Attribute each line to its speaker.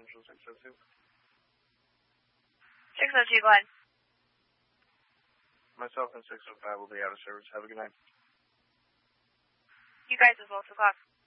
Speaker 1: Central 602.
Speaker 2: 602, go ahead.
Speaker 1: Myself and 605 will be out of service. Have a good night.
Speaker 2: You guys as well, 2 o'clock.